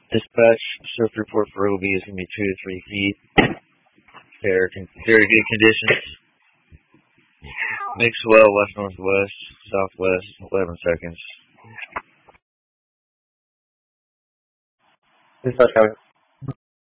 Dispatch, surf report for OB is going to be 2 to 3 feet. Very good conditions. Mixed swell, west-northwest, southwest, 11 seconds. Dispatch,